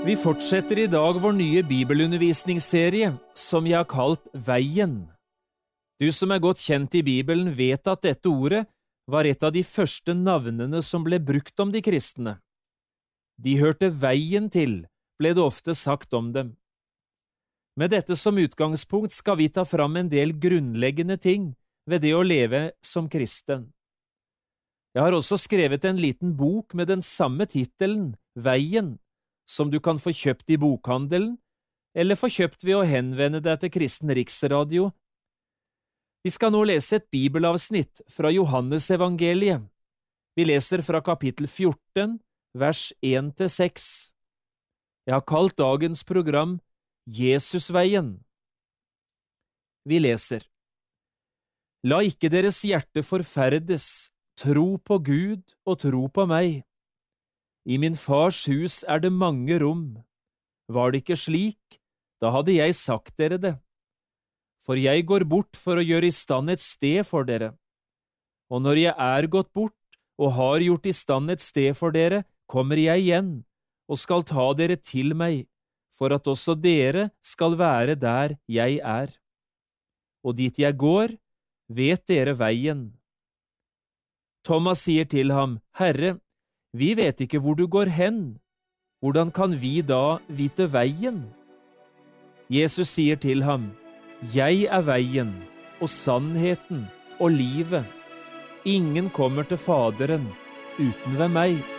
Vi fortsetter i dag vår nye bibelundervisningsserie, som jeg har kalt Veien. Du som er godt kjent i Bibelen vet at dette ordet var et av de første navnene som ble brukt om de kristne. De hørte veien til, ble det ofte sagt om dem. Med dette som utgangspunkt skal vi ta fram en del grunnleggende ting ved det å leve som kristen. Jeg har også skrevet en liten bok med den samme titelen, Veien, som du kan få kjøpt i bokhandelen, eller få kjøpt ved å henvende deg til Kristen Riksradio. Vi skal nå lese et bibelavsnitt fra Johannes evangeliet. Vi leser fra kapittel 14, vers 1-6. Jeg har kalt dagens program Jesusveien. Vi leser: La ikke deres hjerte forferdes, tro på Gud og tro på meg. I min fars hus er det mange rom. Var det ikke slik, da hadde jeg sagt dere det. For jeg går bort for å gjøre i stand et sted for dere. Og når jeg er gått bort og har gjort i stand et sted for dere, kommer jeg igjen og skal ta dere til meg, for at også dere skal være der jeg er. Og dit jeg går, vet dere veien. Thomas sier til ham, Herre, vi vet ikke hvor du går hen. Hvordan kan vi da vite veien? Jesus sier til ham, Jeg er veien, og sannheten, og livet. Ingen kommer til Faderen uten ved meg.